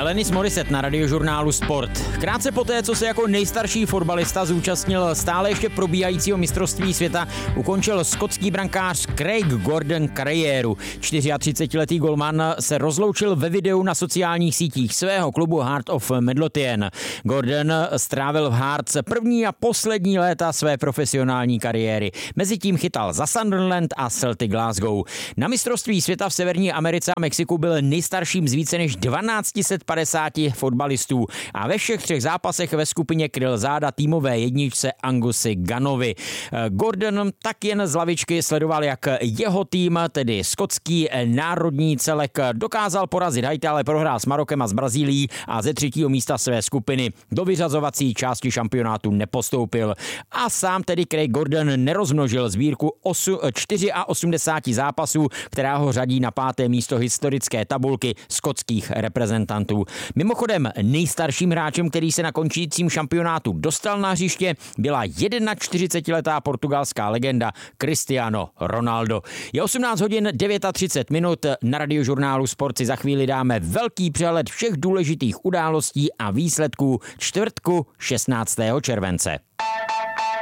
Alanis Morissette na radiožurnálu Sport. Krátce poté, co se jako nejstarší fotbalista zúčastnil stále ještě probíhajícího mistrovství světa, ukončil skotský brankář Craig Gordon kariéru. 34letý golman se rozloučil ve videu na sociálních sítích svého klubu Heart of Midlothian. Gordon strávil v Hearts první a poslední léta své profesionální kariéry. Mezitím chytal za Sunderland a Celtic Glasgow. Na mistrovství světa v Severní Americe a Mexiku byl nejstarším z více než 1250 fotbalistů a ve všech 3 zápasech ve skupině kryl záda týmové jedničce Angusi Gunnovi. Gordon tak jen z lavičky sledoval, jak jeho tým, tedy skotský národní celek, dokázal porazit Haiti, ale prohrál s Marokem a s Brazílií a ze 3. místa své skupiny do vyřazovací části šampionátu nepostoupil. A sám tedy Craig Gordon nerozmnožil sbírku 84 zápasů, která ho řadí na 5. místo historické tabulky skotských reprezentantů. Mimochodem nejstarším hráčem, který se na končícím šampionátu dostal na hřiště, byla 41letá portugalská legenda Cristiano Ronaldo. Je 18 hodin 39 minut, na radiožurnálu Sport si za chvíli dáme velký přehled všech důležitých událostí a výsledků čtvrtku 16. července.